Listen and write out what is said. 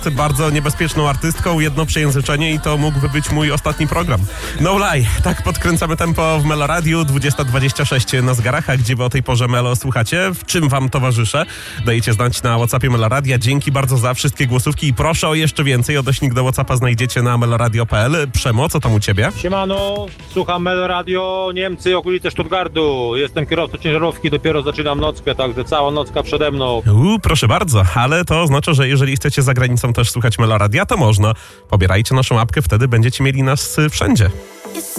bardzo niebezpieczną artystką, jedno przejęzyczenie i to mógłby być mój ostatni program. No lie, tak podkręcamy tempo w Melo Radiu, 20:26 na zegarach, a gdzie wy o tej porze Melo słuchacie? W czym wam towarzyszę? Dajecie znać na WhatsAppie Melo Radia. Dzięki bardzo za wszystkie głosówki i proszę o jeszcze więcej. Odnośnik do WhatsAppa znajdziecie na meloradio.pl. Przemo, co tam u ciebie? Siemano, słucham Melo Radio, Niemcy, okolice Stuttgartu. Jestem kierowcą ciężarówki, dopiero zaczynam nockę, także cała nocka przede mną. Proszę bardzo, ale to oznacza, że jeżeli chcecie za granicą też słuchać Melo Radia, to można. Pobierajcie naszą apkę, wtedy będziecie mieli nas wszędzie.